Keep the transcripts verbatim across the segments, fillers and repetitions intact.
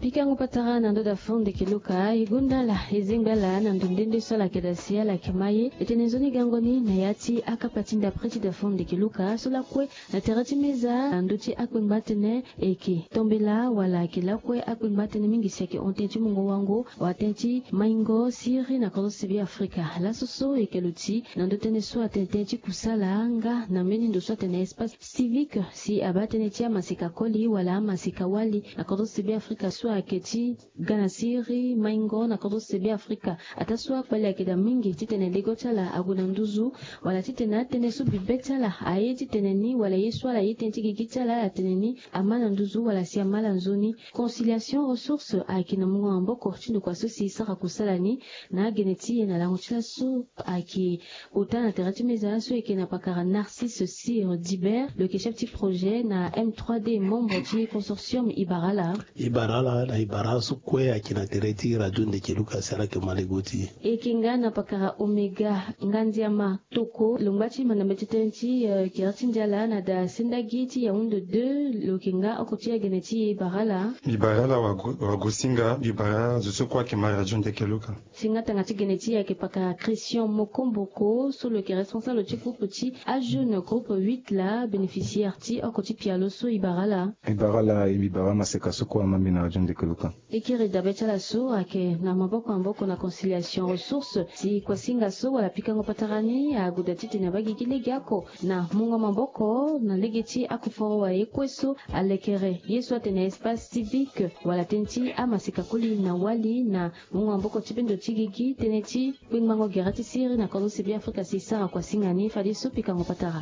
Pika ngupatara nando da fonde kiluka igunda la izingbala nando ndende sola kedasia la kimaye etenezoni gangoni na yati akapatinda preti da fonde kiluka sola kwe na terati meza nanduti akwimbatene eki tombela wala kilakwe akwimbatene mingi siake ontenti mungo wangu watenti maingo siri na kodo sebi Afrika la soso ekeluti nando tene so atententi kusala nga na meni ndo so tene espace civique si abatene tia masika koli wala masika wali na kodo sebi Afrika so aketi gana siri maingo na kodo sebi Afrika ataswa kwale akeda mingi titene legotala aguna nduzu wala titene atene so bibetala aye titene ni wala yeswa la yitenti gigitala atene ni amana nduzu wala si amala nzoni conciliation ressources akina mungo amboko tindo kwa so si saka kusala ni na geneti na langotila so aki utana terati meza so ekena pakara Narcisse Sir Diber le chef du projet na M trois D membre du consortium Ibarala Ibarala na Ibara so kwe akina tereti radunde kiluka sala ke malegoti ekinga na pakara Omega ngandiama toko lumbati manambetenti uh, kirati njala na da sindagiti ya undo deux lokinga okotia geneti Ibarala Ibarala wagosinga Ibarala zo so kwa ke maradunde kiluka singa tangati geneti ya ke pakara Christian Mokomboko so le responsable du groupe ti a jeune groupe huit la bénéficiaire ti okoti pialo so Ibarala Ibarala Ibara maseka so kwa mami na radunde kiluka ekiri dabetala so ake na maboko amboko na conciliation ressources si kwa singa so wala pikango patarani agudati tena bagi gilegako na mungo maboko na legeti akuforo wa ekweso alekere yeso tena espace civique wala tenti amasika kuli na wali na mungo maboko tibendo tigigi teneti kwingmango gerati siri na kodo sebi Afrika si sara kwa singa ni fadi so pikango patara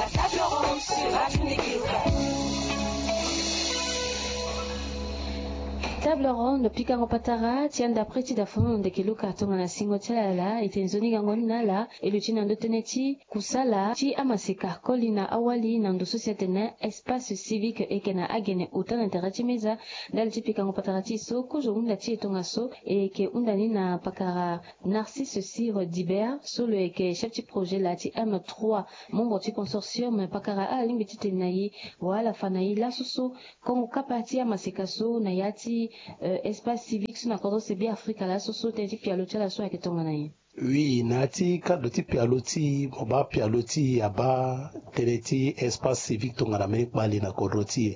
table ronde pikango patara tianda preti da fonde kiluka tonga na singo tala itenzoni gangoni nala eluti nando teneti kusala ti amasika kolina awali nando societe na espace civique ekena agene utana terati meza dal ti pikango patara ti so kojo unda ti tonga so eke undani na pakara Narcisse Sir Diber so le eke chef du projet la ti M trois membre du consortium pakara a limbi ti tenayi wala fanayi la soso kongo kapati amasika so na yati Uh, espace civique sur la kodo sebi Afrika la soso tenti pialoti la so aketonga na ye. Oui, nati kadoti pialoti moba pialoti aba teneti espace civique tonga na meni bali na kodroti.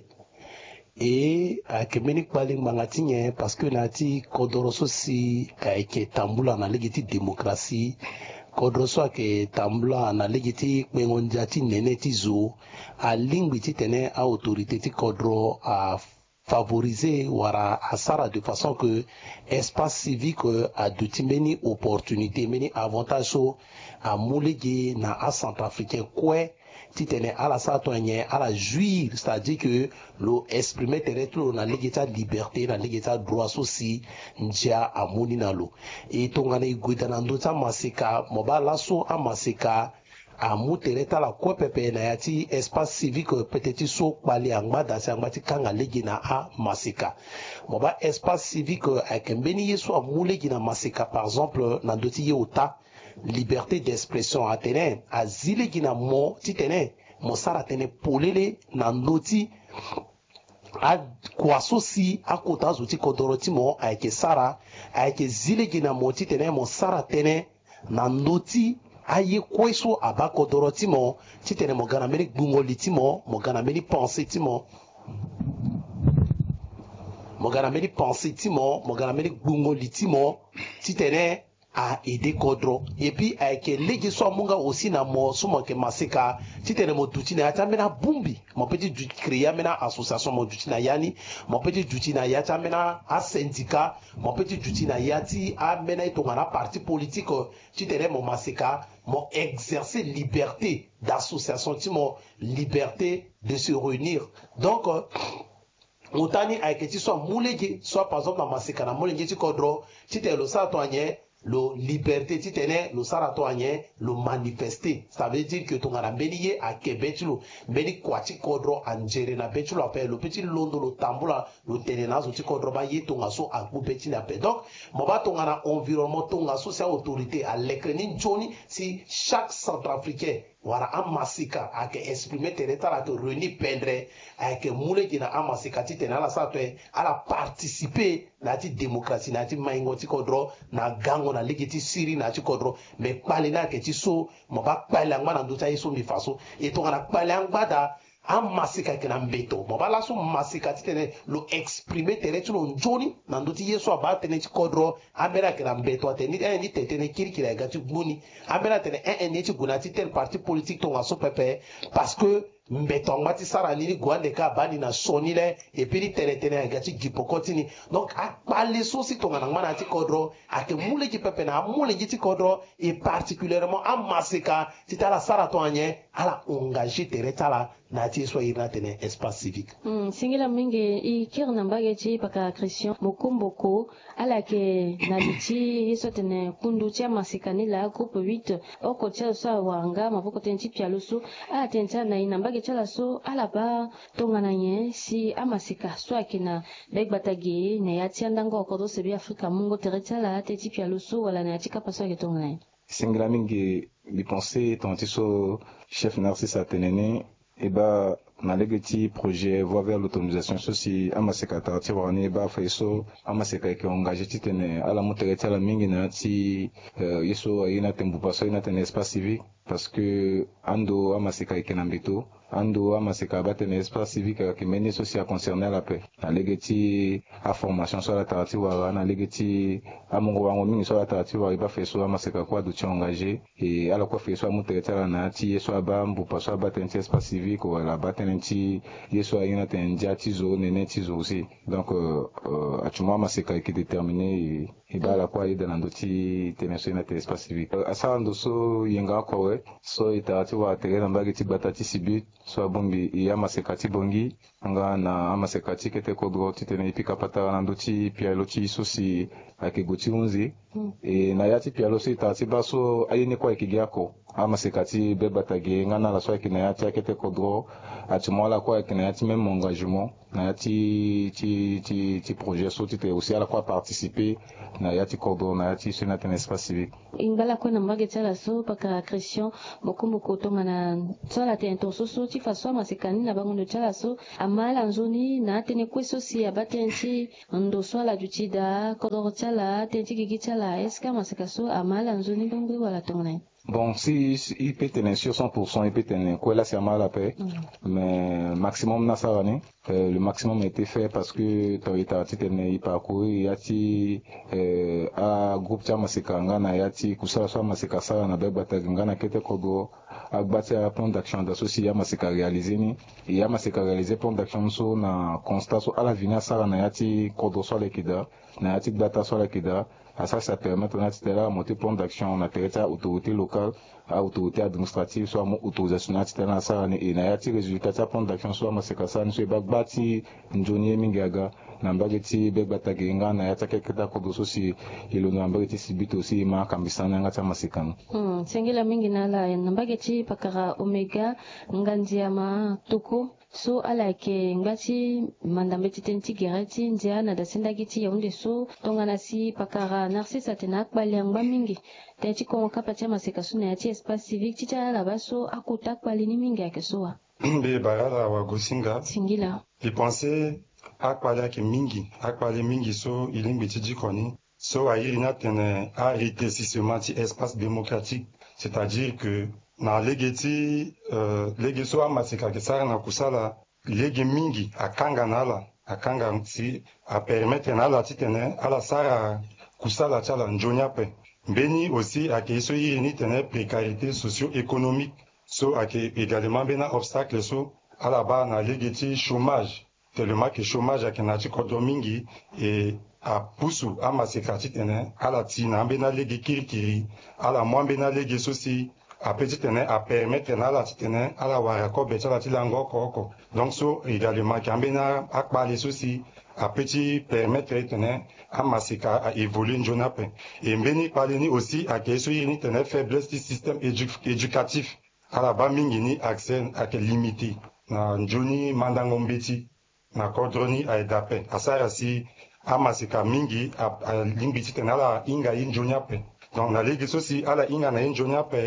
Et akemeni bali mangati nye parce que nati kodoroso si eke tambula na legiti démocratie kodroso ake tambula na legiti kwengonjati neneti zo a lingbi ti tene a autorité ti kodro a favoriser wara asara de façon que espace civique a duti meni opportunité meni avantage so a moulegi na a centrafricain kwe titene ala sa toanye ala jouir c'est-à-dire que lo exprimer terrestre na legita liberté na legita droit aussi njia amoni na lo et tongana iguita na ndota masika mobala so amasika a mutereta la kwa pepe na yati espace civique peut-être so kwali angba dasi angba ti kanga legi na a masika moba espace civique akembeni yeso amulegi na masika par exemple na ndoti ye ota liberté d'expression atene azilegi na mo titene mosara tene polele na ndoti a kwaso si akota zuti kodoroti mo ayeke sara ayeke zilegi na mo titene mosara tene na ndoti aye kweso abako dorotimo titene mogana meni gbungoli timo mogana meni pensé timo mogana meni pensé timo mogana meni gbungoli timo titene a aider kodro et puis avec legi so munga aussi na mo so mo ke masika titene mo duti na yata mena bumbi mo petit du créer mena association mo duti na yani mo petit duti na yata mena a syndicat mo petit duti na yati a mena to ngana parti politique titene mo masika mo exercer liberté d'association timo liberté de se réunir donc otani avec ti so mulegi soit par exemple na masika na mulegi ti kodro titelo sa to anye lo liberté titene lo sarato anye lo manifester ça veut dire que tongana mbeni a Québec lo mbeni kwati kodro anjere na betu lo appelle lo petit londo lo tambula lo tenena zo ti kodro ba ye tonga so a ku petit na pe donc mo ba tongana environnement tonga so sa autorité à l'écran joni si chaque centrafricain wara amasika ake exprimer tere tala to reni pendre ake mule jina amasika ti tene ala sa to ala participer na ti démocratie na ti maingo ti kodro na gango na ligi ti siri na ti kodro me kpali na ke ti so mo ba kpali angba na nduta yeso mi faso e to na kpali angba da amasika ke na mbeto mo ba la so masika ti tene lo exprimer tere ti lo njoni na nduti yeso aba tene ti kodro amera ke na mbeto ateni e ni tene kirikira ga ti gbuni amera tene e ni ti guna ti tel parti politique to ngaso pepe parce que mbeto angba ti sara ni gwande ka bani na soni le et puis ni tene tene ga ti gipokoti ni donc akpali so si to ngana ngana ti kodro ake mule ji pepe na mule ji ti kodro et particulièrement amasika ti tala sara to anye ala engagé tere tala na ti so ina tene espace civique mm singila mingi i kirna mbage ti paka Christian mokumboko ala ke na biti yeso tene kundu ti amasika ni la groupe huit oko tia so wanga mavoko tene ti pialusu ala tenta na ina mbage chala so ala ba tongana nye si amasika so akina begbatage ne ya ti andanga oko do sebi Afrika mungo tere chala te ti pialusu wala na ti kapa so ke tongana singila mingi bi penser ton ti so chef Narcisse Atenene et bah na legeti projet voie vers l'autonomisation soci amaseka tarati wani ba faiso amaseka ke engagé titene ala mutereta la mingi na ti uh, yeso ina tembu paso ina tene espace civique parce que ando amaseka ke nambito ando amaseka batene espace civique ke meni soci a concerner la paix na legeti a formation sur la tarati wa na legeti amongo wango mingi sur la tarati wa ba faiso amaseka kwa du ti engagé et ala kwa faiso mutereta la na ti yeso ba mbu paso ba tene espace civique wala ba nenti yeso ayina ten dia tizo nene tizo aussi donc euh, euh achuma maseka qui déterminé et ba la kwa ida nando ti teneso ina te espace civique euh, asa ndo so yenga ko we so ita ti wa tere na mbagi ti batati sibi so abongi ya maseka ti bongi anga na amaseka ti kete kodro ti tene ipika pata nando ti pialo ti so si ake goti unzi mm. e na ya ti pialo so ita ti ba so ayini kwa ikigiako amaseka ti be batage ngana la so akina ya ti kete kodro atumwa la kwa kina ya ti même engagement na ya ti ti ti ti projet so ti te aussi ala kwa participer na ya ti kodro na ya ti so na ten espace civique ingala ko na mbage tsala so paka Christian mokumbu ko tonga na tsala te to so so ti faso amaseka ni na bango ndo tsala so amala nzoni na tene kweso si abatenci ndo swala jutida kodro tsala tenti gigi tsala eska amaseka so amala nzoni bango wala tonga na bon si, si il peut tenir sur cent pour cent il peut tenir quoi là c'est mal la paix mm. mais maximum na ça euh, le maximum a été fait parce que torita ti tene i parcours ya ti euh, a groupe ti amaseka ngana ya ti kusala so amaseka sala na be batagi ngana kete kogo agbati a plan d'action d'associé ya maseka réalisé ni ya maseka réalisé plan d'action so na constat so ala vina sala na ya ti kodo so lekida na ya ti data so lekida à ça, ça permet de monter plan d'action en intérêt autorité locale, à autorité administrative, soit autorisation nationale, ça, et n'a pas de résultat, ça plan d'action, soit ma séquence, nous sommes bâti, Njoni Mingaga, Nambageti, Begbataganga, n'a pas quelque chose de souci, et le Nambageti Sibit aussi, ma Kambisan, n'a pas masékan. Hmm, Sengila Minginala, Nambageti, Pakara, Omega, Ngandiama, Toko. So ala ke ngati mandambeti tenti gerati ndia na dasenda giti ya unde so tongana si pakara Narcisse Atenene akbali ngba mingi tenti ko kapati maseka suna ya ti espace civique tita la baso akuta akbali ni mingi akesoa be barala wa gosinga singila bi penser akbali ke mingi akbali mingi so ilimbi ti jikoni so ayiri na tene a rétrécissement ti espace démocratique c'est-à-dire que na legeti uh, lege so amaseka ke sara na kusala lege mingi akanga na ala akanga ti a permettre na ala ti tene ala sara kusala ti ala njonia pe mbeni aussi ake so iri ni tene précarité socio-économique so ake également bena obstacle so ala ba na lege ti chômage tellement que chômage ake na ti kodro mingi e a pusu amaseka ti tene ala ti na mbena lege kirikiri ala mwa mbena lege so si a petit tene a permettre na la tene à la wara ko be la ti lango ko ko donc so également kambena akbali souci a petit permettre tene a masika a évoluer njona pe et mbeni paleni aussi a ke so yini tene faiblesse du système édu éducatif à la ba mingi ni accès à que limité na njoni mandango mbeti na kodroni a edape asara si a masika mingi a, a lingbi tene la inga injonia pe donc na legi so si ala inga na injonia pe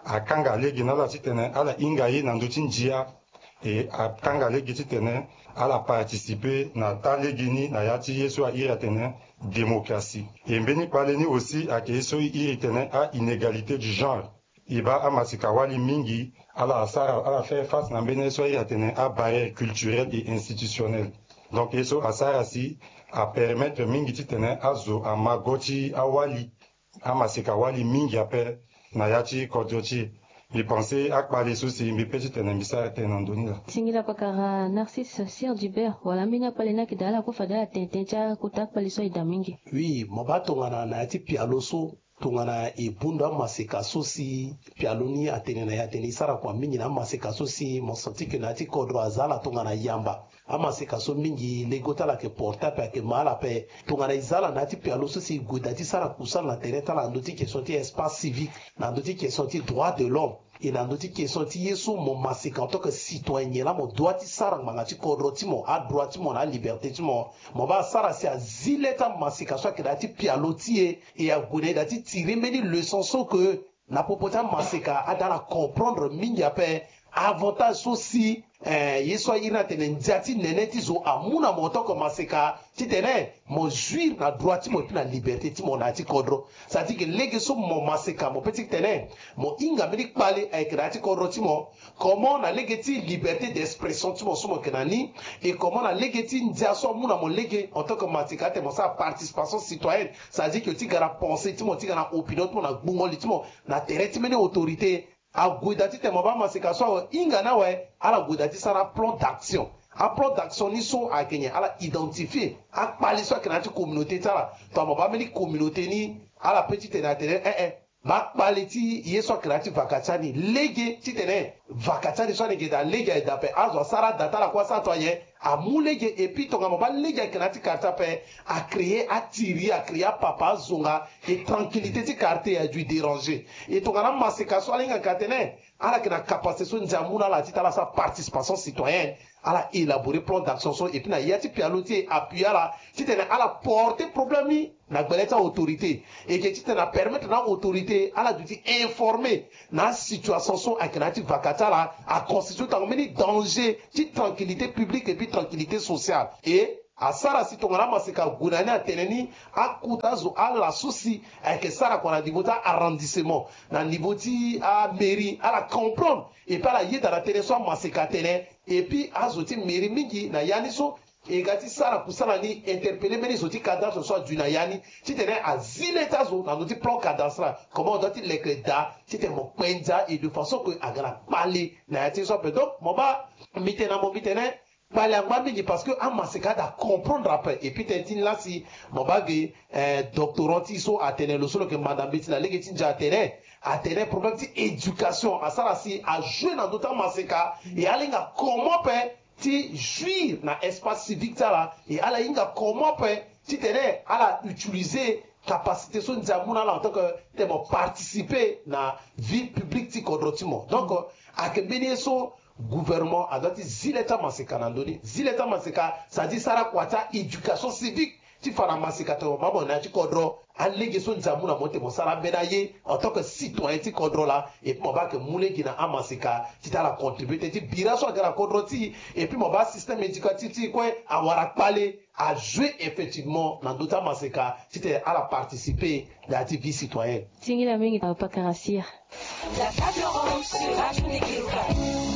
akanga legi na la titene ala ingaye na nduti njia et akanga legi titene ala participer na ta legi ni na yati yesu a iratene démocratie et mbeni paleni aussi ake yesu iratene a inégalité du genre iba amasika wali mingi ala asara ala faire face na mbeni yesu iratene a barrière culturelle et institutionnelle donc yesu asara si a permettre mingi titene azo amagoti awali amasika wali mingi ape na yati kodoti mi pensé akpali susi mi petit tenembisa tenandoni la singila pakara Narcisse Sir Dubert wala mina palena kidala ko fada tentencha kutak paliso idamingi oui mobatonga na yati pialoso tungana ibunda masika sosi pialoni atenena ya tenisara kwa mingi na masika sosi mosantike na ti kodro azala tungana yamba amasika so mingi legota la ke porta pe ke mala pe tungana izala na ti pialo sosi godati sara kusala na tereta la ndoti ke sorti espace civique na ndoti ke sorti droit de l'homme et na ndoti ke sorti yeso mo masika en tant que citoyen là mo droit ti sara manga ti kodro ti mo a droit ti mo na liberté ti mo mo ba sara si azileta masika so ke na ti pialo ti e et a gune da ti tirer meni leçon so que na popota masika adala comprendre mingi ape avantage aussi eh yeso ina tene ndiati nene ti zo amuna moto ko masika ti tene mo juir na droit ti mo pi na liberté ti mo na ti kodro ça dit que lege so mo masika mo petit tene mo inga meni kpale avec na ti kodro ti mo comment na lege ti liberté d'expression ti mo so mo kenani et comment na lege ti ndia so muna mo lege en tant que masika te mo sa participation citoyenne ça dit que ti gara penser ti mo ti gara opinion ti mo na gbungoli ti mo na terrain ti meni autorité a godati te maba masika so inga na we ala godati sara plan d'action a plan d'action ni so a kenye ala identifier a pali so kenati communauté tara to maba meni communauté ni ala petite na tere eh eh ba pali ti yeso kreatif vakachani lege ti tene vakachani so lege da lege da pe azo sara data la kwa sa to ye a mu lege et puis to maba lege kreatif karta pe a créer a tirer a créer papa zonga et tranquillité ti quartier a dû déranger et to kana masika so alinga katene ala kena capacité so njamuna la ti tala sa participation citoyenne ala élaborer plan d'action so et puis na yati pialotier appuyer la ti tene ala porter problème ni na gbeleta autorité et que ti tene permettre na autorité ala duti informer na situation so akenati vakata la a constituer tant meni danger ti tranquillité publique et puis tranquillité sociale et a sara si tongana masika gunani ateneni akuta zo ala souci avec sara kwa na niveau ta arrondissement na niveau ti a mairie ala comprendre et pas la yeda la tene so masika tene et puis azoti mairie mingi na yani so et gati sara kusala ni interpeller meni zoti cadastre so du na yani ti tene azile ta zo na noti plan cadastre comment on doit il les da ti tene mo penja et de façon que agara parler na yati so pe donc mo ba mitena mo mitena Palangba mingi parce que a masika da comprendre après et puis t'es là si mon bague euh doctoranti so atene lo solo que madame Betty la lege tinja atene atene problème ti éducation à ça là si a jouer dans d'autres masika et alinga comment pe ti jouir na espace civique là et ala inga comment pe ti tene ala utiliser capacité so nzamuna là en tant que te mo participer na vie publique ti kodrotimo donc a ke beni so gouvernement a doti zileta masika nandoni zileta masika ça dit sara kwata éducation civique ti fana masika to mabo na ti kodro alege so nzamuna mote mo sara benaye en tant que citoyen ti kodro là et puis mo ba ke mule gina amasika ti tala contribuer ti bira so gara kodro ti et puis mo ba système éducatif ti ko awara pale a jouer effectivement dans d'autres masika ti te ala participer la ti vie citoyenne singila mingi pa karasia la radio sur radio Nikiruka.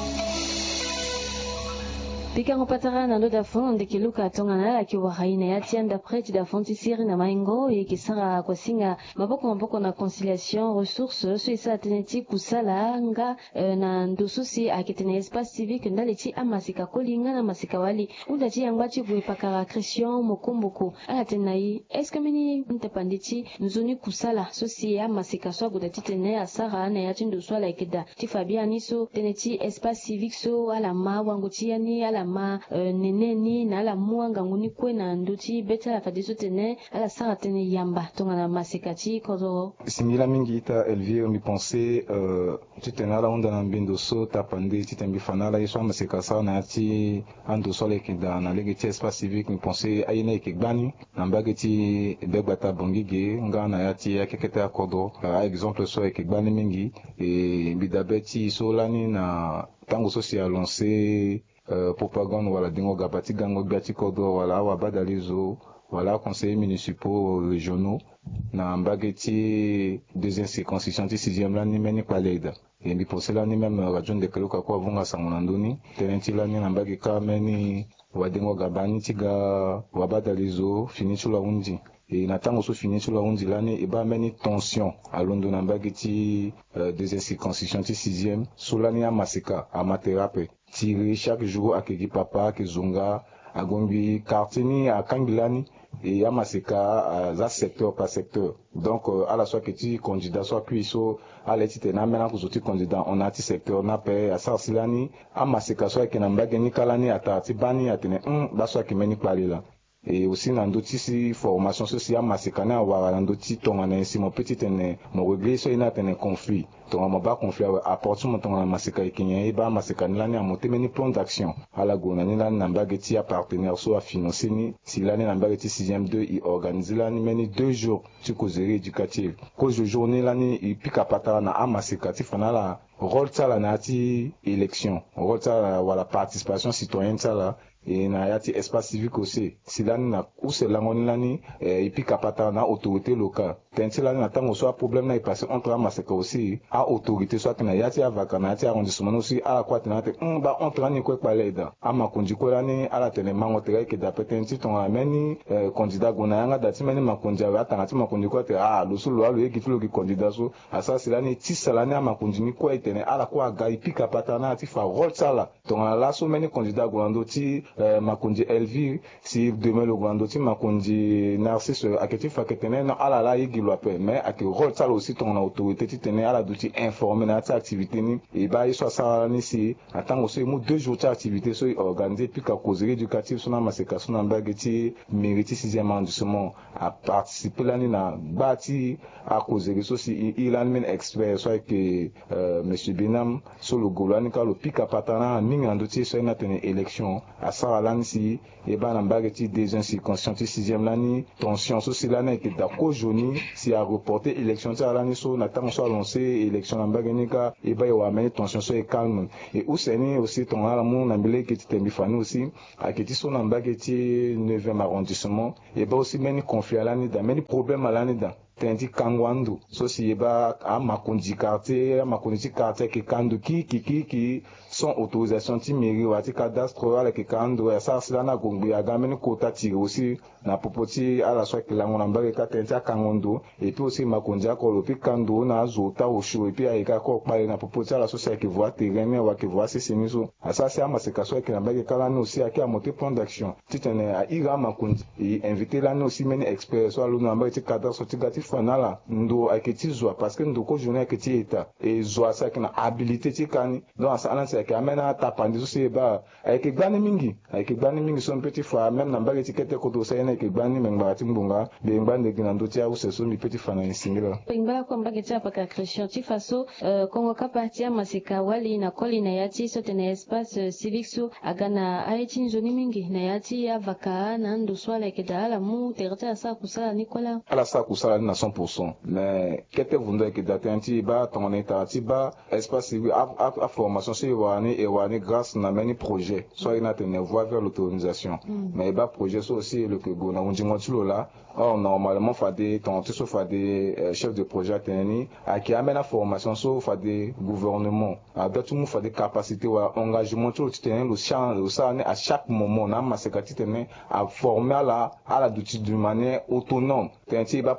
Pikango patara na ndo da fonde kiluka tonga na la kiwa haina ya tianda preti da fonti siri na maingo ye kisara kwa singa maboko maboko na conciliation ressources so isa teneti kusala nga e, na ndususi akitene espace civique ndale ti amasika kolinga na masika wali unda ti yangba ti bwe pakara Christian mokomboku ala tenai est-ce que mini ntepanditi nzoni kusala so si amasika so guda ti tene asara na ya ti ndusu ala ikida ti fabiani so teneti espace civique so ala ma wangu ti yani ala ala ma uh, neneni na ala muanga nguni kwe na nduti beta la fadiso tene ala sara tene yamba tonga na masekati kozo simila mingi ita Elvire mi pense euh, tutena la onda na mbindo so tapande titembi fanala yeso maseka sa na ti ando sole kinda na lege ti espace civique mi pense ayina ekegbani na mbage ti begbata bongige nga na yati akekete akodo uh, exemple so ekegbani mingi e bidabeti so lani na tango so si a lancé euh, propagande wala dingo gabati gango gati kodo wala wa badalizo wala conseillers municipaux régionaux na mbageti deuxième circonscription ti sixième lani meni paleda et mi pense lani même radio de keluka ko avunga sangonandoni tenenti lani na mbagi ka meni wa dingo gabani tiga wa badalizo fini chula undi et na tango so fini chula undi lani e ba meni tension alondo na mbageti euh, deuxième circonscription ti sixième solani a maseka a materape tiri chaque jour akeki papa ke zonga agombi quartier ni a kangilani et à maseka za secteur par secteur donc euh, à la soit que tu candidat soit puis so à l'étite na mena ko zoti candidat on a ti secteur na pe a sa silani à maseka soit que na mbageni kalani ata ti bani atene um ba soit que meni palila et aussi na ndoti si formation sociale maseka na wa na ndoti tonga na si mo petit ene mo régler so ina tene conflit tonga mo ba conflit à partir mo tonga na maseka ikinya e ba maseka ni lani a monter meni plan d'action ala gona ni lani na mbageti a partenaire so a financer ni si lani na mbageti sixième deux i organiser lani meni deux jours tu causerie éducative cause journée lani i pika patara na a maseka ti fanala rôle tala na ti élection rôle tala wala participation citoyenne tala et na yati espace civique aussi silani na uselangoni lani eh, ipi kapata na autorité locale tenti lani na tango so problème na passé entre maseka aussi a autorité soit na yati avaka na yati arrondissement aussi a quoi tenate um ba entre ni ko paleda ama kunji ko lani ala tene mango tere ke da petenti ton ameni eh, candidat gona yanga dati meni makunja wa tangati makunji ko te ah lo sulu alo eki tulo ki candidat so asa silani ti salani ama kunji ni ko etene ala ko aga ipi kapata na ti fa rôle sala ton la so meni candidat gona ti Euh, makonji Elvire si demain le grand doti makonji Narcisse aketi faketene na ala la yigilo ape mais ak rôle ça aussi ton autorité ti tene ala doti informer na ta activité ni e ba iso sa ni si atango so mu deux jours ta activité so organiser puis ka causerie éducative so na maseka so na mbageti mérite sixième arrondissement a participer là ni na bati a causerie so si il a men expert so que euh, monsieur Benam so le golani ka le pika patana minga ndoti so na tene élection a sa lani si e ba na mbageti deuxième circonscription ti sixième lani tension so si lani ke da ko joni si a reporter élection ta lani so na tango so lancer élection na mbageni ka e ba yo amener tension so e calme et useni aussi ton ala mu na mbele ke ti tembi fani aussi a ke ti so na mbageti neuvième arrondissement e ba aussi meni conflit lani da meni problème lani da tendi kangwandu so si eba a makundi quartier a makundi quartier ke kandu ki ki ki ki son autorisation ti mairie wa ti cadastre ala ke kandu ya sa sila na gongbi ya gameni kota tire aussi na popoti ala so ke lango na mbage ka tendi kangondo et puis aussi makundi akolo pi kandu na zota osho et puis ayika ko pale na popoti ala so sa ke voit terrain wa ke voit sesini so asa si ama se kaso ke na mbage kala ni aussi aki a monter plan d'action ti tene a ira makundi et inviter là ni aussi meni expert so alu na mbage ti cadastre ti gati fanala ndo aketi zwa parce que ndo ko journée aketi eta et zwa sa kina habilité ti kani donc ça ana c'est que amena tapandi so se ba ayeke gbani mingi ayeke gbani mingi so petit fois même na mbage ti kete ko do sa ene ke gbani mengba ti mbunga be ngbande gina ndo ti au se so mi petit fana singila pengba ko mbage ti apaka Christian ti faso uh, kongo kapati masika wali na koli na yati so tene espace uh, civique so agana ayeti nzoni mingi na yati avaka na ndo swala ke dala mu terta sa kusala nikola ala sa kusala na cent pour cent mais kete vunda ke datanti ba toneta ti ba espace civique a, a, a formation so wani et wani grâce na many projet so ina tene voie vers l'autonomisation mm. mais ba projet so aussi le que gona unji motulo là or normalement fade tonti so fade euh, chef de projet teni a qui amène la formation so fade gouvernement a datu mu fade capacité wa engagement to tene le champ le ça à chaque moment na masekati tene a former la à la d'outil d'une manière autonome tenti ba projet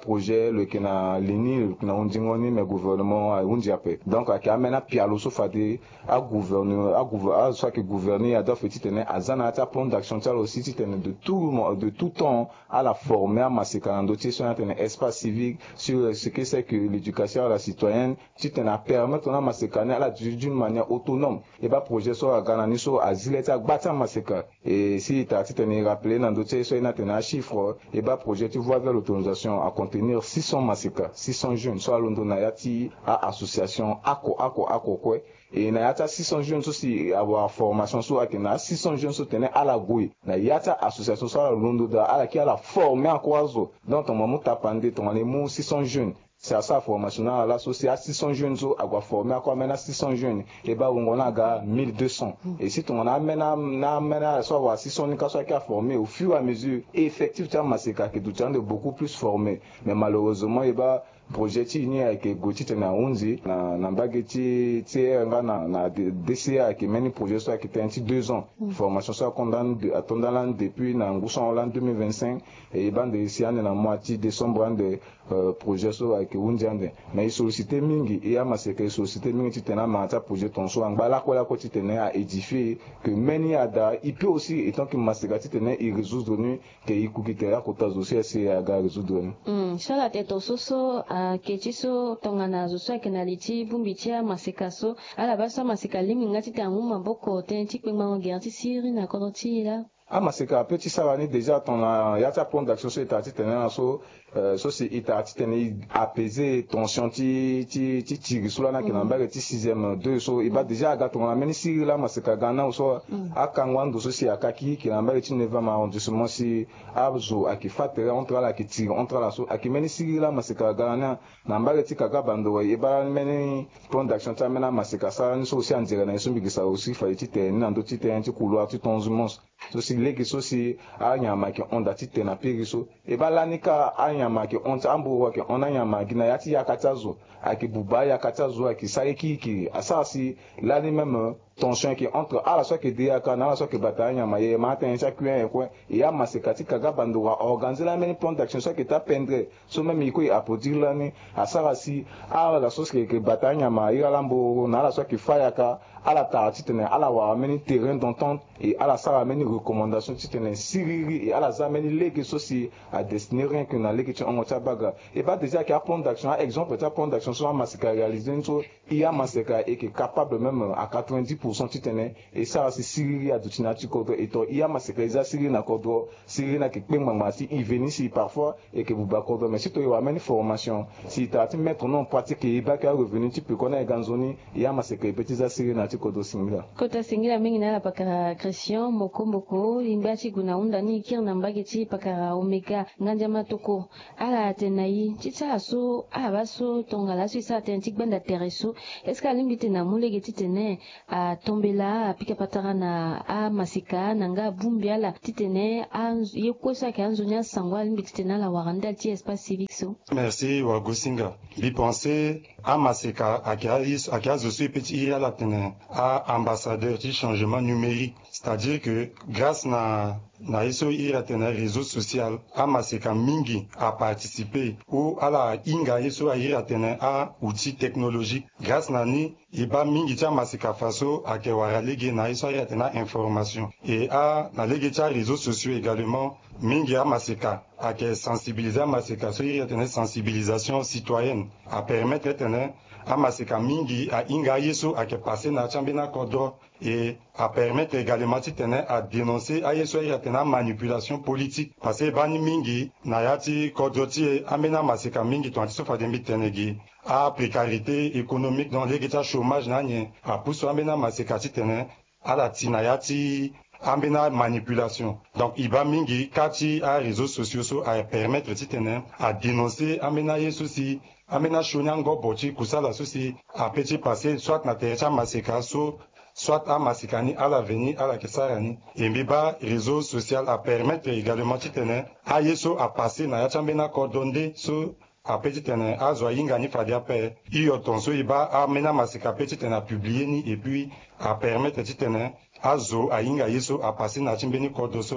projet le qui na lini le qui na undingoni mais gouvernement a undiape donc a kamena pialo so fade a gouverneur a gouverneur soit que gouverner a doit fait tenir azana ta plan d'action tel aussi tenir de tout de tout temps à la former à maseka dossier sur un espace civique sur ce que c'est que l'éducation à la citoyenne tu tenir permettre on a maseka à la d'une manière autonome et ba projet soit ganani so azileta bata maseka et si tu as tenir rappeler dans dossier sur un tenir chiffre et ba projet tu vois vers l'autonomisation à contenir six cents maseka six cents jeunes soit londona yati à association ako ako ako quoi et na yata six cents jeunes aussi avoir formation sur akena six cents jeunes sur tenir à la gouille na yata association soit londona à la qui a la former en quoi donc ton maman t'a pendé ton les mots six cents jeunes c'est à ça formation là l'association six cents jeunes so avoir formé à quoi maintenant six cents jeunes et bah on a ga mille deux cents et si ton a maintenant na maintenant soit avoir six cents cas soit qui a formé au fur et à mesure effectivement maseka que tout de beaucoup plus formé mais malheureusement et bah projet ti ni avec goti tena unzi na na bageti ti nga na na D C A qui mène projet soit qui était deux ans formation soit condamné de attendant depuis na nguson en deux mille vingt-cinq et ban de ici en na moitié décembre de projet soit avec unzi ande mais sollicité mingi et a maseka sollicité mingi ti tena mata projet ton so ngala ko la ko ti tena à édifier que meni ada il peut aussi étant que maseka ti tena il résoudre nu que il kukitera ko tazo aussi c'est à ga résoudre mm ça la tête soso a kechiso tongana zo so kenaliti bumbitia masekaso ala basa maseka lingi ngati tangu maboko tenti kwenga ngerti siri na konoti la a maseka petit savani déjà ton yata plan d'action sur état tena so so c'est état tena apaiser tension ti ti ti ti sur na kenamba ti sixième deux so il va déjà ga ton ameni siri la maseka gana so akangwando so si akaki kenamba ti neva ma arrondissement si abzo akifatere entre la ki tire entre la so akimeni siri la maseka gana na mbale ti kaka bando e ba meni plan d'action ta mena maseka sa ni so si andire na so bigisa aussi fa ti ten na ndo ti ten ti couloir ti tonzumons so si leki so si anyama ki onda ti ten na piriso e ba lanika anyama ki onta ambo ki onanyama ki na yati yakatazo aki buba yakatazo aki saiki ki asasi lani même tension qui entre à la soit que dia kana la soit que bataille ma ye matin chaque un quoi et ya masekati kaga bando wa organiser la même plan d'action soit que ta pendre so même iko a produire la ni à sarasi à la chose que bataille ma ira lambo na la soit que fayaka à la tarti tene à la wa meni terrain d'entente et à la sara meni recommandation tene siriri et à la zameni lege soci à destiner rien que na lege tu on baga et ba déjà qu'il y a plan d'action exemple ta plan d'action soit maseka réaliser so il y a maseka et qui est capable même à quatre-vingt-dix pour cent tene et ça c'est siriri à dutina tu ko et to il y a maseka za siriri na kodo siriri na ke mama si il venir si parfois et que vous ba kodo mais si to y amène formation si tu as mettre non pratique et ba ka revenu tu peux connaître ganzoni il y a maseka petit za siriri na kodo singila kota singila mingi na pakara Christian moko moko imbati kuna unda ni kirna mbageti pakara omega nganja matoko ala tenai tita so abaso tongala so sa tentik banda tereso est-ce que limbite na mulegeti tene a tombela pika patara na a masika nanga bumbiala titene a yekosa ka nzonya sangwa limbite tena la waranda ti espace civique so merci wa gosinga bi penser a masika akialis akiazo so petit ala tene à ambassadeur du changement numérique, c'est-à-dire que grâce na na iso ira tena réseau social a maseka mingi a participer ou à la inga iso ira tena a outil technologique grâce na ni iba mingi cha maseka faso a ke waralege na iso ira tena information et a na lege cha réseaux sociaux également mingi a maseka a ke sensibiliser maseka so ira tena sensibilisation citoyenne a permettre tena a maseka mingi a inga yeso a ke passer na chambena kodro et à permettre également titene à dénoncer a yeso ira tena manipulation politique parce que bani mingi na yati kodro ti amena maseka mingi to antiso fadembi tenegi a précarité économique dans les geta chômage na nye a pousso amena maseka titene à la tinayati ambena manipulation donc iba mingi kati a réseaux sociaux so a permettre titene à dénoncer amena yeso si amena shonyango bochi kusala sosi a petit passé soit na terecha maseka so soit à masikani à l'avenir à la kesarani et mbiba réseau social a permettre également titene a yeso a passer na yachambena cordonde so a petit tene a zo yinga ni fadia pe iyo tonso iba a mena masika petit tene a publier ni et puis a permettre titene a zo a yinga yeso a passer na chimbeni cordoso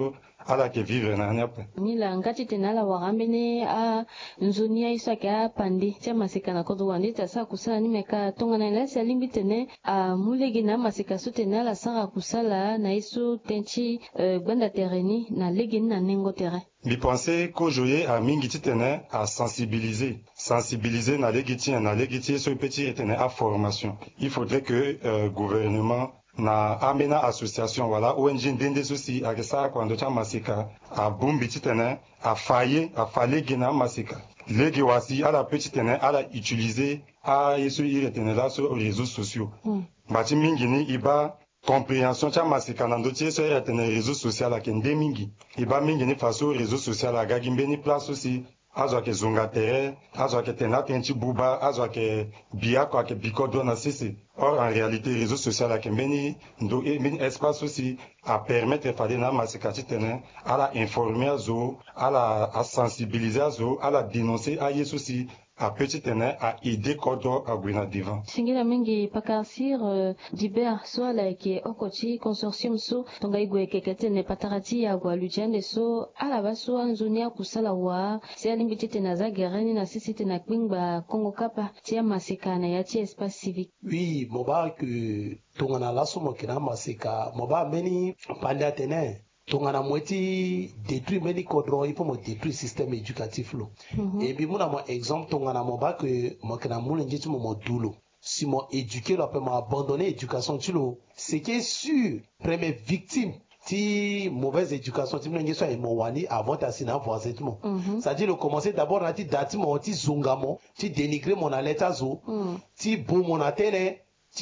ala ke vivre na nyape mila ngati tena la warambene a nzonia isa ka pandi tia masika na kodo wandi ta sa kusala ni meka tonga na lesa limbi tene a mulegi na masika su tena la sara kusala na isu tenchi uh, gbanda tereni na legi na nengo terrain. Mi pensais qu'aujourd'hui a mingi titene à sensibiliser, sensibiliser na legiti na legiti so petit etene à formation. Il faudrait que euh, gouvernement na amena association voilà O N G ndende sosi akesa kwando cha masika a bumbi titene a faye a fale gina masika. Legi wasi ala petit tene ala utiliser a yesu iretene là sur les réseaux sociaux. Mm. Bati mingi ni iba compréhension cha masika na ndotie so ya tene réseaux sociaux la kende mingi iba mingi ni faso réseaux sociaux la gagimbe ni place aussi azwa ke zonga tere azwa ke tena tenchi buba azwa ke bia kwa ke bikodo na sisi or en réalité réseaux sociaux la kembe ni ndo e min espace aussi à permettre fade na masika tene à la informer azo à la à sensibiliser azo à la dénoncer à yesu aussi a petit tene a idée kodo a gwina divan singila mingi pakasir uh, diber so la ke okoti consortium so tonga igwe kekete patarati ya gwa luchende so ala baso anzonia kusala wa sia limbiti tena za gereni na sisi tena kwingba Congo kapa tia masika na ya tia espace civique. Oui, moba que tonga na laso mokina masika moba meni panda tene tongana mweti détruire meni kodro il faut mo détruire système éducatif lo mm -hmm. Et bi muna mo exemple tongana mo ba que mo kana muna njitu mo modulo si mo éduquer lo pe mo abandonner éducation tilo c'est qui est sûr première victime ti mauvaise éducation ti mwenye so e mo wani avant ta sina voisin mo mm -hmm. ça dit le commencer d'abord na ti dati mo ti zungamo ti dénigrer mon aleta zo mm. ti bo mon atene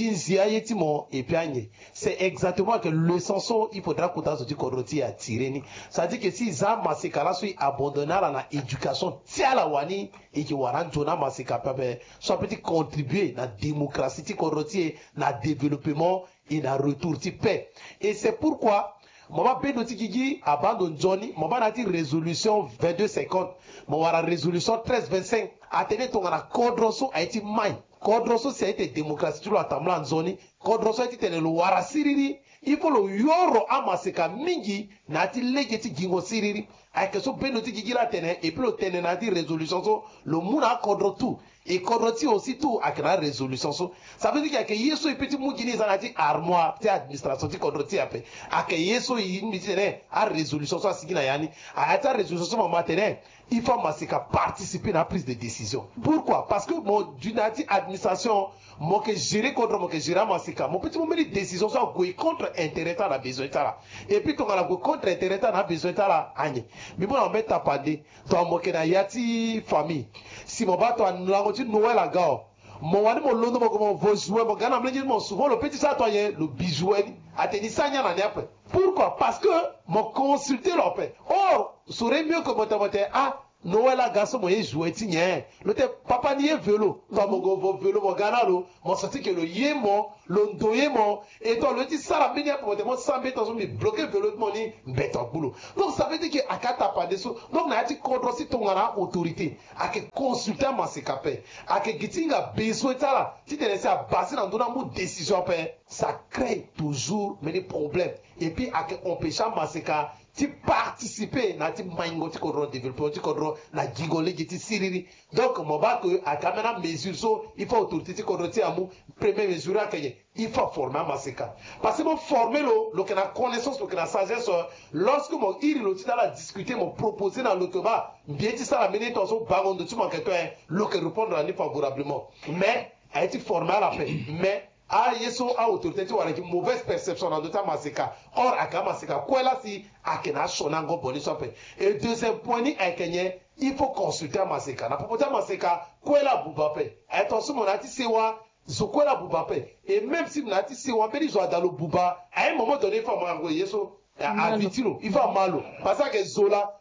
c'est exactement que le sens il faudra qu'on t'as dit qu'on a tiré. Ça dit que si ça masika là soit abandonné à la éducation tia la wani et que waran jona masika pepe soit petit contribuer à la démocratie ti korotie na développement et na retour ti paix. Et c'est pourquoi Mama Beno Tikigi abandonne Johnny, Mama Nati résolution vingt-deux cinquante, Mama résolution treize vingt-cinq, Atene Tongana Kodroso a été mine. Kodroso c'est été démocratie, tu l'as tamla en zone, Kodroso a été le Wara Siriri, il faut le Yoro Amaseka Mingi, Nati Legeti Gingo Siriri, avec ce Beno Tikigi la tene, et puis le tene Nati résolution, so, le Mouna Kodro tout. Et Kodroti aussi tout avec la résolution. Ça veut dire qu'il y a que Yeso et petit Mougini Zanati armoire, c'est administration, c'est Kodroti après. A que Yeso et une à résolution, soit Sigina Yani, à ta résolution, mon matin, il faut participer à la prise de décision. Pourquoi? Parce que mon dunati administration, moi que gérer contre moi que gérer Masika, mon petit moment de décision, soit contre intérêt à la besoin là. Et puis quand on a contre intérêt à la besoin là, Agne. Mais bon, on met ta pandé, toi, moi que na yati famille. Si mon bateau a tu Noël à gars mon wani mon londo mo comme vos jouets mon gana me dit mon souvent le petit ça toi le bijouet a tenu ça nya na niape. Pourquoi? Parce que mon consulter leur paix. Or serait mieux que mon tamote ah Noël à garçon mo jouet tien le te papa ni vélo toi mon go vélo mon gana lo mon senti que le yemo le ndoyemo et toi le dit ça la mini pour mon cent mètres dans me bloquer vélo de mon ni bête en boulot. Donc ça veut dire que akata pas de so donc na dit contre si ton ngana autorité à que consulter ma sekapé à que gitinga besoin tala si tu laisses à passer dans ton décision paix ça crée toujours mais des problèmes et puis à que empêcher ma seka ti participer na ti maingo ti kodro développer ti kodro na gigolé ti siriri donc mon ba que à kamena mesure so il faut autorité ti kodro ti amu première mesure à que il faut former ma seka parce que mon former lo lo que na connaissance lo que na sagesse lorsque mon iri lo ti dans discuter mon proposer dans le ba bien ti ça la mener ton so bangondo ti mon que toi lo que répondre à favorablement mais a été formé à la paix mais ah yeso a autorité tu vois une mauvaise perception dans d'autres masika or aka masika quoi là si akena shonango boni sope et deuxième point ni akenye il faut consulter masika na popote masika quoi là bubape attention mon ati sewa zo la bubape et même si mon ati sewa peli zo dans le buba à un moment donné il faut mango yeso à vitilo il va malo parce que zola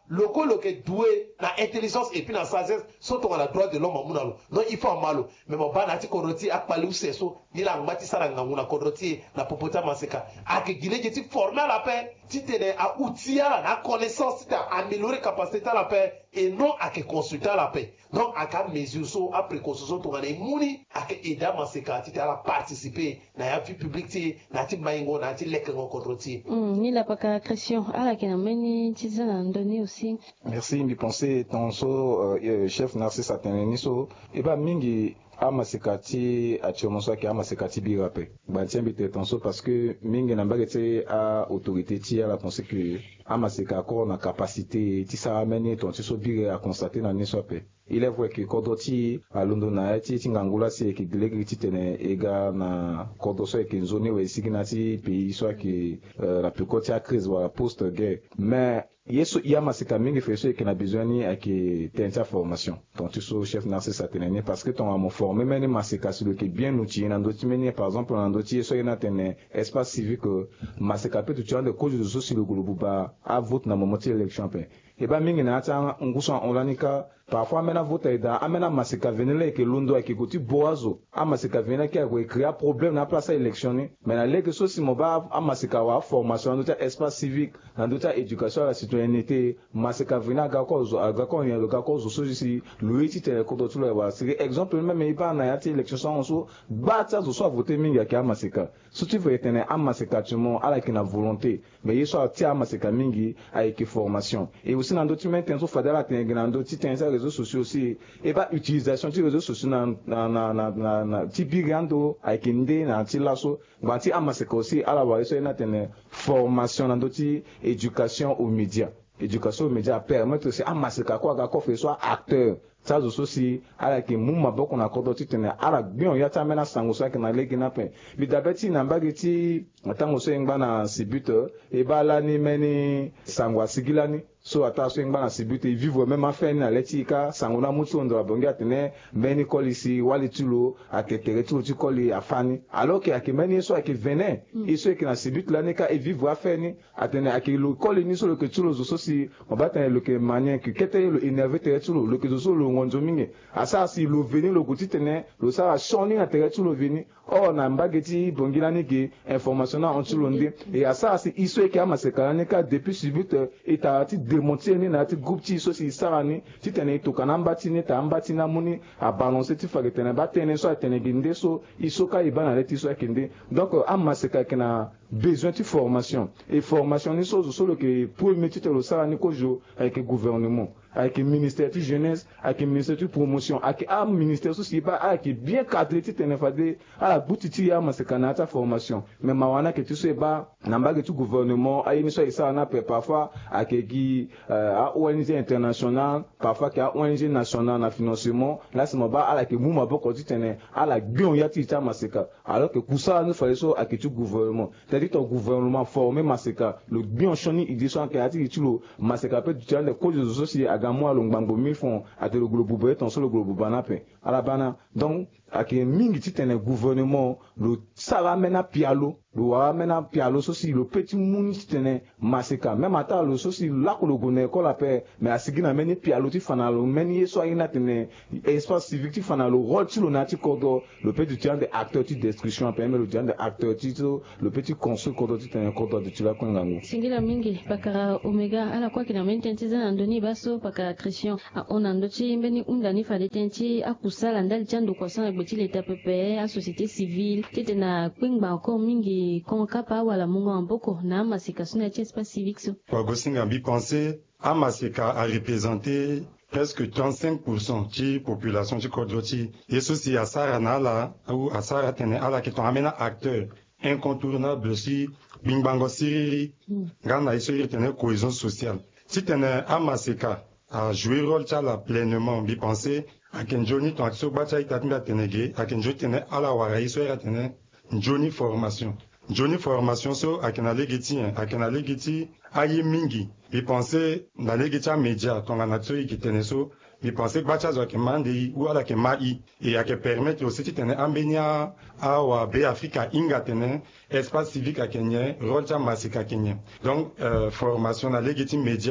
loko loke doué na intelligence et puis na sagesse soto la droit de l'homme amunalo non il faut malo mais mon bana ti koroti akpali useso ni la ngati saranga nguna koroti na popota maseka ak gile ti former la paix ti tene a outia na connaissance ti améliorer capacité la paix et non à que consulter la paix donc à ka mesure so a précaution to ngane muni ak eda maseka ti ta participer na ya vie publique ti na ti maingo na ti lekengo koroti mm ni la paka Christian ala kena meni ti zana ndoni aussi. Merci mbi pensé ton so uh, chef Narcisse Ateneni so e ba mingi amasekati achomoso amasekati birape bantien bite ton so parce que mingi na mbagete a autorité ti ala penser que amaseka ko na capacité ti sa ameni ton so bire a constater na ni so pe. Il est vrai que kodoti a londo na ti tingangula si ki glegri ti tene ega na kodoso ki zone we signati pays soit que uh, la plus côté a crise wala post guerre mais yeso iya masika mingi feso que na besoin ni aki tenta formation donc tu so chef Narcisse Ateneni parce que ton amo formé meni masika sur le qui bien outil na ndoti meni par exemple na ndoti so ina tene espace civique masika peut tu as de cause de sur le groupe ba a vote na moment élection pe e ba mingi na ata nguso onlanika parfois amena vote ida amena masika venele ke lundo akikuti boazo amasika venele ke ko créer problème na place élection ni mais na leke so si moba amasika wa formation na espace civique na ndota éducation à la citoyenneté masika venele ga ko zo ga ko ya ga ko zo so si loiti te ko do tulo wa c'est exemple même iba na ya ti élection so so bata zo so voter mingi ya amasika so tu veux tenir amasika tu mo ala ki na volonté mais yeso ti amasika mingi avec formation et aussi na ndoti maintenant so fadala tenir ndoti tenir réseaux sociaux aussi et pas utilisation des réseaux sociaux na na na na na tibigando aikinde na tilaso banti amaseka aussi ala wa eso na tene formation na ndoti éducation aux médias éducation aux médias permettre aussi amaseka ko ga ko fait soit acteur ça aussi ala ki mumma boko na kodo titene ala bion yata mena sango so ke na legi na pe bi dabeti na mbageti tango so ngba na sibute e bala ni meni sangwa sigilani so ata so ngba na sibute vivre même afin na letika sango na mutu ndo abonga tene meni kolisi wali tulo atetere tulo ti koli afani alors que akimeni so ke venin iso ke na sibute la neka e vivre afin atene akilo koli ni so le que tulo so si on va tene le que manien que kete le énervé tere tulo le que so lo ngonzo mingi asa si lo veni lo kuti tene lo sa shoni na tere tulo veni o na mbageti bongila ni ki information na ontulo ndi et asa si iso ke amaseka ni ka depuis subite et ta ti démonter ni na ti groupe ti so si sarani ti tene to kanamba ti ni ta ambati na muni a balancer ti fage tene ba tene so tene ginde so iso ka ibana le ti so kende donc amaseka ke na besoin de formation et formation ni so so le que pour mettre le sarani ko jo avec le gouvernement avec le ministère de jeunesse avec le ministère de promotion avec un ministère aussi pas avec bien cadré ti tene fade à la boutiti ya maseka na ta formation mais mawana que tu sais ba namba que tout gouvernement a une so ça na parfois avec qui a O N G international parfois qui a O N G national na financement là c'est ba ala que mouma boko ti tene ala bien ya ti ta maseka alors que pour ça nous fallait so avec tout gouvernement c'est-à-dire ton gouvernement formé maseka le bien choni idée so que ati ti lo maseka peut tu les causes sociales agamwa lo ngbango mille fonds à le globe boye ton so le globe banape ala bana donc avec mingi ti tene gouvernement le sara mena pialo le wa mena pialo so si le petit muni ti tene maseka même ata le so si la ko le gone ko la pe mais asigina meni pialo ti fanalo meni so ina tene espace civique ti fanalo rôle ti lo na ti kodo le petit tian de acteur ti destruction permet le tian de acteur ti le petit construit kodo ti tene kodo de tila ko ngango singila mingi bakara omega ala kwa kina mententi za ndoni baso bakara Christian on andoti mbeni undani fale tenti akusala ndali tian do ko sa gbeti l'état P P a société civile tete na kwingba encore mingi konkapa wala mungo amboko na masika suna ti espace civique so kwa gosinga bi penser amasika a représenter presque trente-cinq pour cent de la population de Kodoti. Et ceci, à Sarah Nala, ou à Sarah Tene, à la qui est un acteur incontournable aussi, Bingbango Siriri, Gana Isori Tene, cohésion sociale. Si Tene Amaseka a joué rôle là pleinement, bi penser, à Kenjoni, ton action Bacha Itatinga Tenege, à Kenjoni Tene, à la Wara Isori Tene, Johnny formation. Johnny formation so a kena legiti a kena legiti ayi mingi bi penser na legiti média ton la nature qui tenait so bi penser que bacha zo ke mande ou ala ke mai et a ke permettre aussi tene ambenia a wa be Africa inga tene espace civique a Kenya rôle cha masika Kenya donc euh, formation na legiti média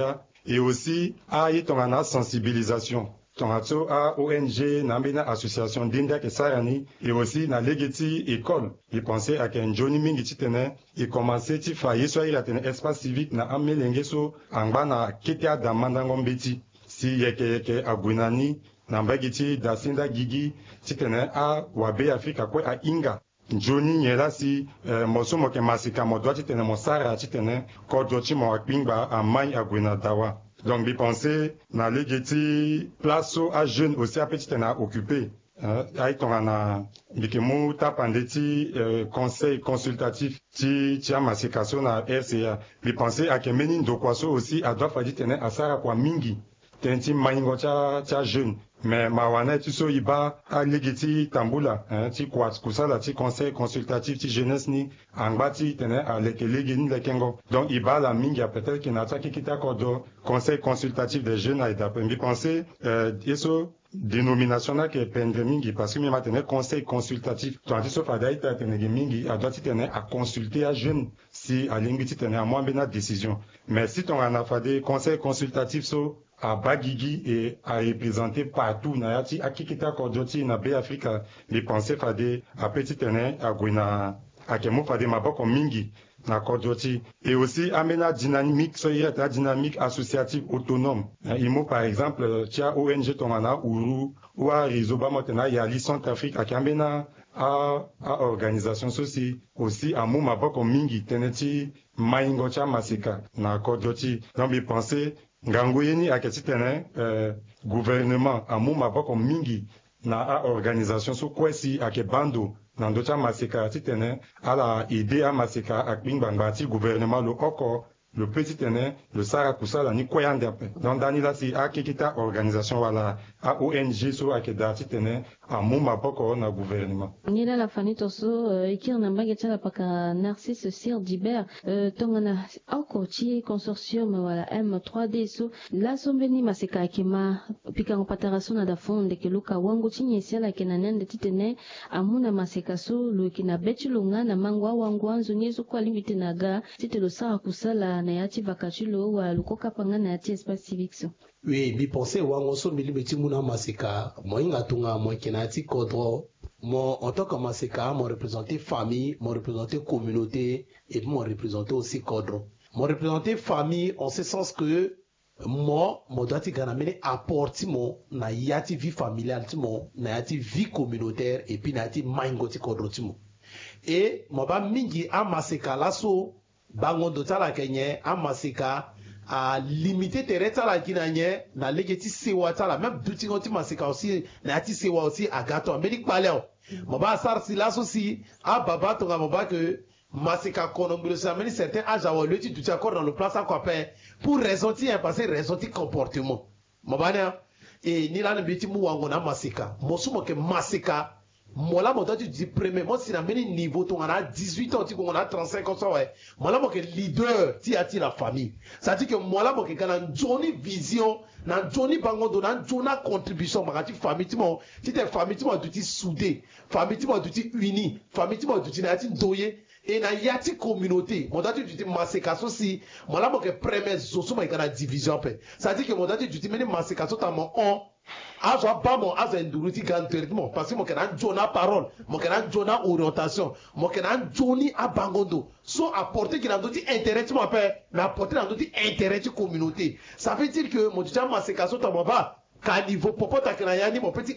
et aussi à y tongana sensibilisation. Tongato a O N G, Nambena Association d'India ke Sarani, et aussi na legeti école. Il pensait à qu'un Johnny Mingi titene, et commençait ti faillir soit il a tenu espace civique na amelengeso, angba na ketia damandangombeti. Si yeke yeke agwinani, nambagiti dasinda gigi, titene a wabe Afrika kwe a inga. Johnny nyela si eh, moso moke masika mo doit titene mo sara titene, kodochi mo akpingba a mai agwina dawa. Donc, je pense, na legeti place à jeunes aussi à petit na occupé. Aïe, ton ana, bikemu tapandeti conseil consultatif ti ti amasikaso na R C A. Je pense à que menin do kwaso aussi à doit fadi tene asara kwa mingi. Tenti maingo cha cha jeune. Mais mawana tu so iba a legeti tambula, hein, ti kwat kusala ti conseil consultatif ti jeunesse ni angbati tene a leke legeni lekengo. Donc iba la mingi a peut-être qui n'a pas qui kita kodo conseil consultatif des jeunes a été je penser euh eso dénomination là qui est pendre mingi parce que mi maintenant conseil consultatif tandis so fada ita tene mingi a doit tene à consulter à jeunes si a lingi tene à moi bena décision. Mais si ton ana fade conseil consultatif so à Bagigi et à représenter partout na yati akikita kodoti na be Afrika les pensées fade à petit tene à gwina à kemo fade maboko mingi na kodoti et aussi amena dynamique so y a dynamique associative autonome imo par exemple tia O N G tomana uru ou à rizoba motena ya li Centrafrique à kamena à à organisation soci aussi à mo maboko mingi teneti maingo cha masika na kodoti donc les pensées Ngangoyeni a ketitene euh, gouvernement a muma bako mingi na a organisation so kwesi a ke bando na ndocha masika titene a la idée a masika a kbingbangati gouvernement le oko le petit tene le sara kusala ni kwayande ape donc dani la si a kikita organisation wala a O N G so a ke dati tene a muma bako na gouvernement nila la fanito so uh, ikir na mbage chala paka Narcisse Sir Dibert uh, tongana oko chi consortium wala M trois D so la sombeni masika akima pika ngopataraso na da fonde ke luka wangu chinye sela kena nende titene amuna masika so lu kina betulunga na mangwa wangu wanzu nyezo kwa limite naga tite lo sara kusala na yati vakachulo wa lukoka panga na yati espace civique so. Oui, bi pensé wango so mili beti muna masika mo inga tunga mo kenati kodro mo en tant que masika mo représenter famille, mo représenter communauté et mo représenter aussi kodro. Mo représenter famille en ce sens que moi mo doit ganamene apporter mo na yati vie familiale timo na yati vie communautaire et puis na yati maingoti kodro timo. Et mo ba mingi a masika laso bango dotala kenye a masika a limiter tere tala kinanye na legeti sewa tala même duti ngoti masika aussi na ati sewa aussi agato amerik paleo moba sar silaso si a baba to moba que masika konombilo sa meni certain âge awa le ti duti encore dans le place quoi pour ressortir passer ressortir comportement moba na et ni la biti mu wango na masika mosumo ke masika Mola mo dati di premier mo si na meni niveau to ngana dix-huit ans ti ko ngana trente-cinq ans ouais mola mo ke leader ti ati la famille ça dit que mola mo ke kana joni vision na joni bango do na jona contribution magati famille ti mo ti te famille ti mo duti soudé famille ti mo duti uni famille ti mo duti na ti doye et na yati communauté mo dati duti masekaso si mola mo ke premier zoso mo kana division pe ça dit que mo dati duti meni masekaso ta mo on azo ba mo azo enduruti ganterimo parce que mo kenan jona parole mo kenan jona orientation mo kenan joni abangondo so apporter qui n'a d'autres intérêt mo pe mais apporter dans d'autres intérêt communauté ça veut dire que mo déjà masekaso to mo ba ka niveau popota kana yani mo petit